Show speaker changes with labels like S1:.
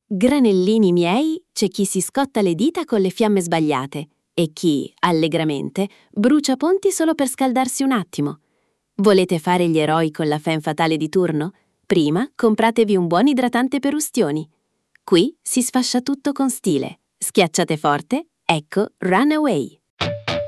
S1: Granellini miei, c'è chi si scotta le dita con le fiamme sbagliate e chi, allegramente, brucia ponti solo per scaldarsi un attimo. Volete fare gli eroi con la femme fatale di turno? Prima compratevi un buon idratante per ustioni. Qui si sfascia tutto con stile. Schiacciate forte, ecco Runaway.